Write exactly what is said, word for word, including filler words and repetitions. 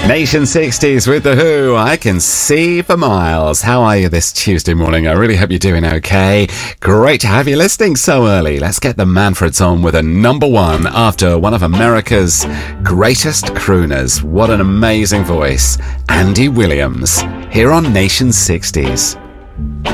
Nation sixties with The Who, I Can See for Miles. How are you this Tuesday morning? I really hope you're doing okay. Great to have you listening so early. Let's get the Manfreds on with a number one after one of America's greatest crooners. What an amazing voice. Andy Williams, here on Nation sixties.